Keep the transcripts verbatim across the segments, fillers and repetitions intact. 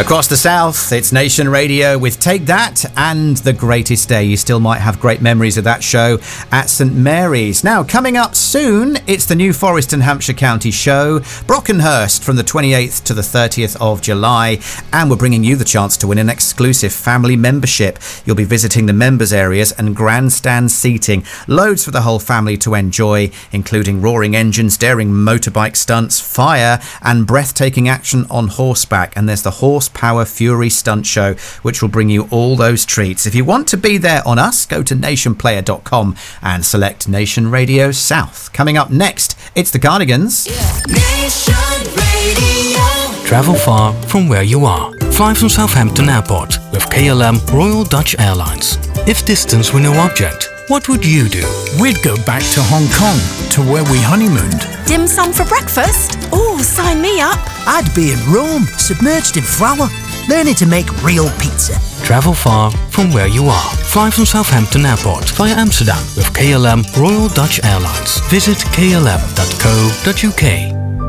Across the south, it's Nation Radio with Take That and The Greatest Day. You still might have great memories of that show at St Mary's. Now, coming up soon, it's the New Forest and Hampshire County Show, Brockenhurst, from the twenty-eighth to the thirtieth of July. And we're bringing you the chance to win an exclusive family membership. You'll be visiting the members' areas and grandstand seating. Loads for the whole family to enjoy, including roaring engines, daring motorbike stunts, fire and breathtaking action on horseback. And there's the Horsepower Fury Stunt Show, which will bring you all those treats. If you want to be there on us, go to nation player dot com and select Nation Radio South. Coming up next, it's the Cardigans. Yeah. Nation Radio. Travel far from where you are. Fly from Southampton Airport with K L M Royal Dutch Airlines. If distance were no object, what would you do? We'd go back to Hong Kong, to where we honeymooned. Dim sum for breakfast? Oh, sign me up. I'd be in Rome, submerged in flour, learning to make real pizza. Travel far from where you are. Fly from Southampton Airport via Amsterdam with K L M Royal Dutch Airlines. Visit k l m dot co dot u k.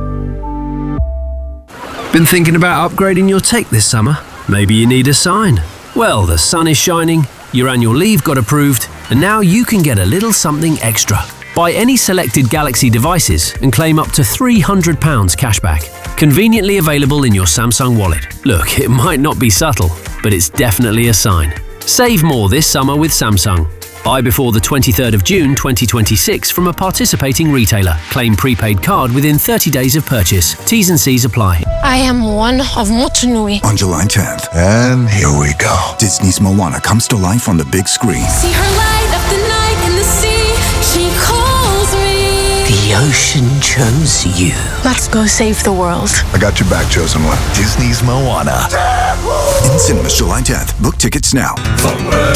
Been thinking about upgrading your tech this summer? Maybe you need a sign. Well, the sun is shining, your annual leave got approved, and now you can get a little something extra. Buy any selected Galaxy devices and claim up to three hundred pounds cashback. Conveniently available in your Samsung wallet. Look, it might not be subtle, but it's definitely a sign. Save more this summer with Samsung. Buy before the twenty-third of June twenty twenty-six from a participating retailer. Claim prepaid card within thirty days of purchase. T's and C's apply. I am one of Motunui. On July tenth. And here we go. Disney's Moana comes to life on the big screen. See her light up the night in the sea. She calls me. The ocean chose you. Let's go save the world. I got your back, chosen one. Disney's Moana. In cinemas July tenth. Book tickets now.